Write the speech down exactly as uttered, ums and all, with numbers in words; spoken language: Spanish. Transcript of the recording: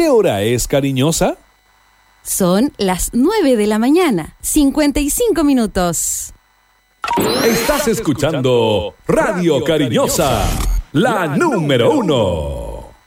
¿Qué hora es, cariñosa? Son las nueve de la mañana, cincuenta y cinco minutos. Estás escuchando Radio Cariñosa, la número uno.